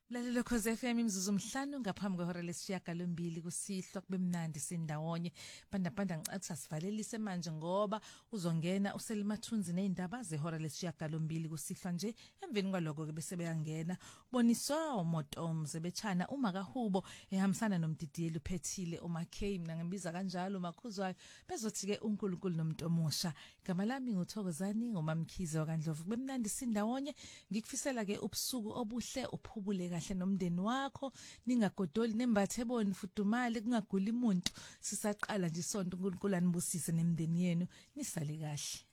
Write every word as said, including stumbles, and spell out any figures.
Lalelo Khosi F M imzuzu umhlanu ngaphambi kwehora lesishiyagalombili kusihlwa kube mnandi sindawonye banda banda ngicatha sivalelise manje ngoba uzongena uselimathunzi nezindaba zehora lesishiyagalombili kusihlwa nje emveni kwaloko ke bese beyangena boniswa uMotomze bechana uma kaHubo ehambisana nomdidiyeli uphethile uMaKay mina ngibiza kanjalo makhuzwayo bezothi ke uNkulunkulu nomuntu omusha igama lami nguthokozani ngomamkhize wakandlovu kube mnandi sindawonye ngikufisela ke ubusuku obuhle uphubule kahle nomndeni wakho ningagodoli nembathe boni fudumale kungaguli umuntu sisaqala nje isonto uNkulunkulu anibusise nemndeni yenu nisale kahle.